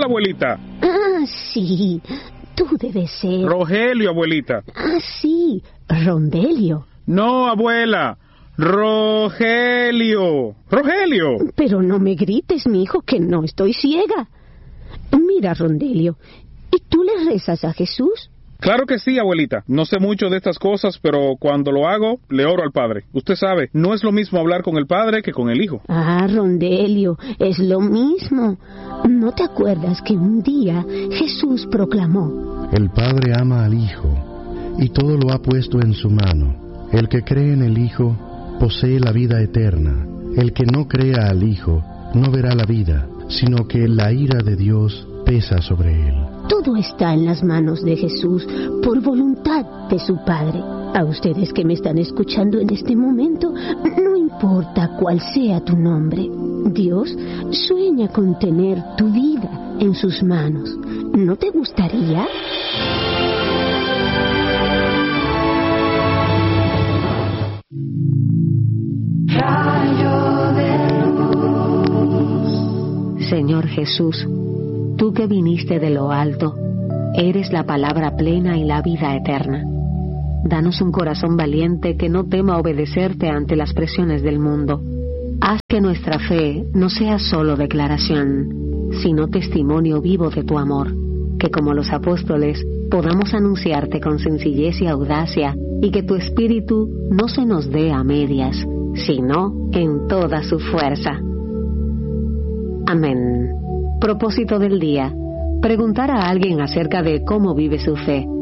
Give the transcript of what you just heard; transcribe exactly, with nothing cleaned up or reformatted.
abuelita. Ah, sí. Tú debes ser... Rogelio, abuelita. Ah, sí. Rondelio. No, abuela. Rogelio. Rogelio. Pero no me grites, mi hijo, que no estoy ciega. Mira, Rondelio, ¿y tú le rezas a Jesús? Claro que sí, abuelita. No sé mucho de estas cosas, pero cuando lo hago, le oro al Padre. Usted sabe, no es lo mismo hablar con el Padre que con el Hijo. Ah, Rondelio, es lo mismo. ¿No te acuerdas que un día Jesús proclamó: El Padre ama al Hijo, y todo lo ha puesto en su mano. El que cree en el Hijo posee la vida eterna. El que no crea al Hijo no verá la vida, sino que la ira de Dios pesa sobre él. Todo está en las manos de Jesús por voluntad de su Padre. A ustedes que me están escuchando en este momento, no importa cuál sea tu nombre, Dios sueña con tener tu vida en sus manos. ¿No te gustaría? Señor Jesús, tú que viniste de lo alto, eres la palabra plena y la vida eterna. Danos un corazón valiente que no tema obedecerte ante las presiones del mundo. Haz que nuestra fe no sea solo declaración, sino testimonio vivo de tu amor, que como los apóstoles podamos anunciarte con sencillez y audacia, y que tu espíritu no se nos dé a medias, sino en toda su fuerza. Amén. Propósito del día: preguntar a alguien acerca de cómo vive su fe.